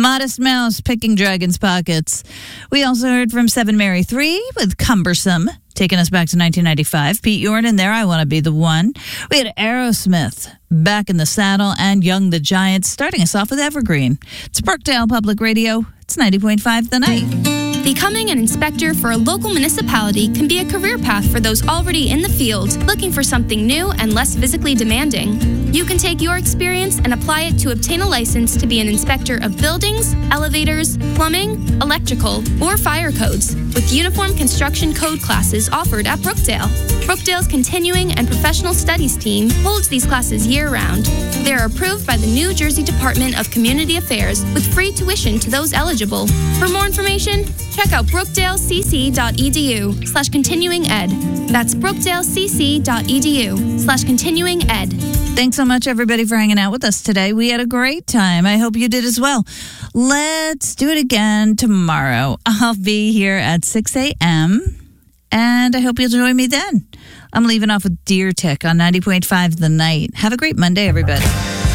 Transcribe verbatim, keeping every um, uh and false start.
Modest Mouse, Picking Dragon's Pockets. We also heard from Seven Mary three with Cumbersome, taking us back to nineteen ninety-five. Pete Yorn in there, I Want to Be the One. We had Aerosmith, Back in the Saddle, and Young the Giant, starting us off with Evergreen. It's Brookdale Public Radio. It's ninety point five The Night. Becoming an inspector for a local municipality can be a career path for those already in the field, looking for something new and less physically demanding. You can take your experience and apply it to obtain a license to be an inspector of buildings, elevators, plumbing, electrical, or fire codes, with uniform construction code classes offered at Brookdale. Brookdale's Continuing and Professional Studies team holds these classes year-round. They are approved by the New Jersey Department of Community Affairs with free tuition to those eligible. For more information, check out brookdalecc.edu slash continuing ed. That's brookdalecc.edu slash continuing ed. Thanks so much, everybody, for hanging out with us today. We had a great time. I hope you did as well. Let's do it again tomorrow. I'll be here at six a.m., and I hope you'll join me then. I'm leaving off with Deer Tick on ninety point five The Night. Have a great Monday, everybody.